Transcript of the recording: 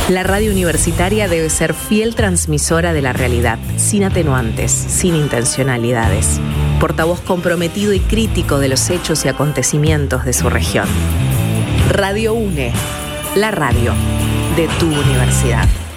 La radio universitaria debe ser fiel transmisora de la realidad, sin atenuantes, sin intencionalidades. Portavoz comprometido y crítico de los hechos y acontecimientos de su región. Radio UNE, la radio de tu universidad.